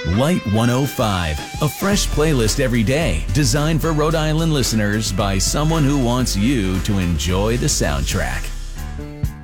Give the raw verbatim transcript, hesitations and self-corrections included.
Light one oh five, a fresh playlist every day designed for Rhode Island listeners by someone who wants you to enjoy the soundtrack.